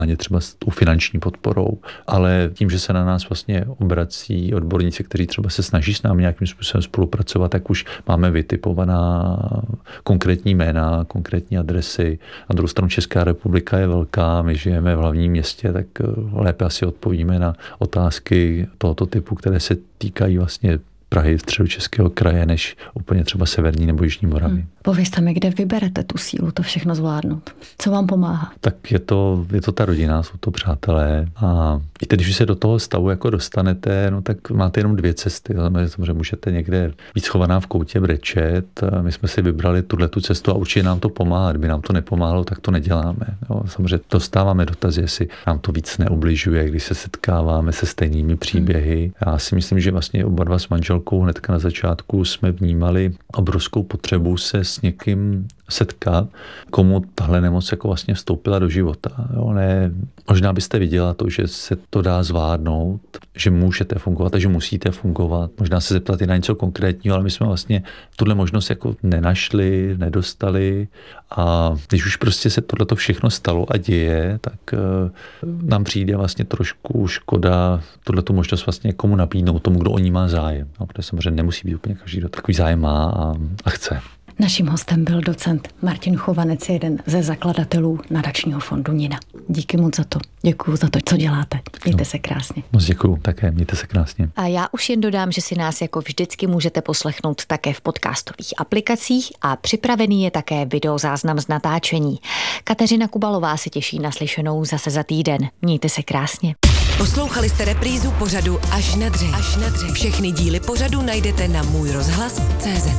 ně třeba s tou finanční podporou, ale tím, že se na nás vlastně obrací odborníci, kteří třeba se snaží s námi nějakým způsobem spolupracovat, tak už máme vytipovaná konkrétní jména, konkrétní adresy. Na druhou stranu Česká republika je velká, my žijeme v hlavním městě, tak lépe asi odpovíme na otázky tohoto typu, které se týkají vlastně Prahy, Středočeského kraje, než úplně třeba severní nebo jižní Moravy. Povězte mi, kde vyberete tu sílu to všechno zvládnout? Co vám pomáhá? Tak je to ta rodina, jsou to přátelé a víte, když se do toho stavu jako dostanete, no tak máte jenom dvě cesty. Samozřejmě můžete někde být schovaná v koutě brečet. My jsme si vybrali tu cestu a určitě nám to pomáhá. Kdyby nám to nepomáhalo, tak to neděláme. Jo, samozřejmě dostáváme dotazy, jestli nám to víc neubližuje, když se setkáváme se stejnými příběhy. Já si myslím, že vlastně oba dva s manželkou hnedka na začátku jsme vnímali obrovskou potřebu se s někým setkat, komu tahle nemoc jako vlastně vstoupila do života. Jo, ne, možná byste viděla to, že se to dá zvládnout, že můžete fungovat a že musíte fungovat. Možná se zeptat i na něco konkrétního, ale my jsme vlastně tuhle možnost jako nenašli, nedostali a když už prostě se tohleto všechno stalo a děje, tak nám přijde vlastně trošku škoda tuhletu možnost vlastně komu nabídnout, tomu, kdo o ní má zájem. No, protože samozřejmě nemusí být úplně každý, kdo takový zájem má a chce. Naším hostem byl docent Martin Chovanec, jeden ze zakladatelů nadačního fondu NIDA. Díky moc za to. Děkuju za to, co děláte. Mějte se krásně. Moc děkuju také, mějte se krásně. A já už jen dodám, že si nás jako vždycky můžete poslechnout také v podcastových aplikacích a připravený je také videozáznam z natáčení. Kateřina Kubalová se těší na slyšenou zase za týden. Mějte se krásně. Poslouchali jste reprízu pořadu Až na dřeň. Všechny díly pořadu najdete na můj rozhlas.cz.